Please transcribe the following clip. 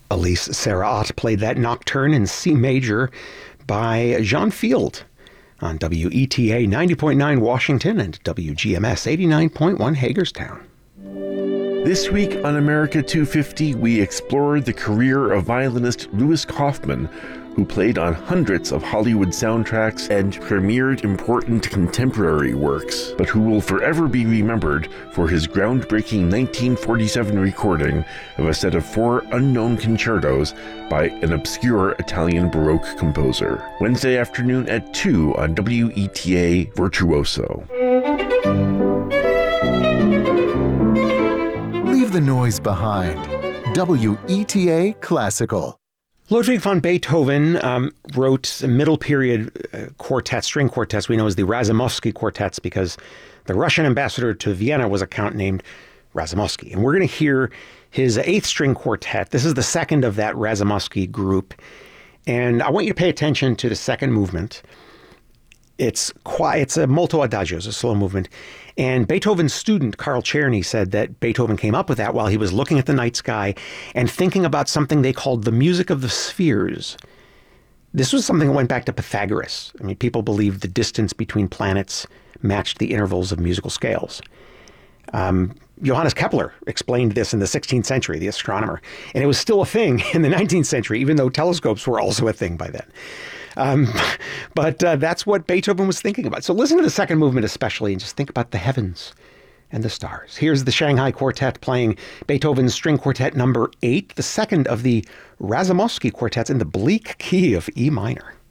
Elise Sarah Ott played that nocturne in C major by John Field on WETA 90.9 Washington and WGMS 89.1 Hagerstown. This week on America 250, we explored the career of violinist Louis Kaufman, who played on hundreds of Hollywood soundtracks and premiered important contemporary works, but who will forever be remembered for his groundbreaking 1947 recording of a set of 4 unknown concertos by an obscure Italian Baroque composer. Wednesday afternoon at 2 on WETA Virtuoso. Leave the noise behind. WETA Classical. Ludwig van Beethoven wrote middle period quartets, string quartets we know as the Razumovsky quartets, because the Russian ambassador to Vienna was a count named Razumovsky. And we're going to hear his 8th string quartet. This is the second of that Razumovsky group. And I want you to pay attention to the second movement. It's a molto adagio, it's a slow movement. And Beethoven's student, Carl Czerny, said that Beethoven came up with that while he was looking at the night sky and thinking about something they called the music of the spheres. This was something that went back to Pythagoras. I mean, people believed the distance between planets matched the intervals of musical scales. Johannes Kepler explained this in the 16th century, the astronomer. And it was still a thing in the 19th century, even though telescopes were also a thing by then. But that's what Beethoven was thinking about. So listen to the second movement especially and just think about the heavens and the stars. Here's the Shanghai Quartet playing Beethoven's String Quartet number 8, the second of the Razumovsky quartets in the bleak key of E minor.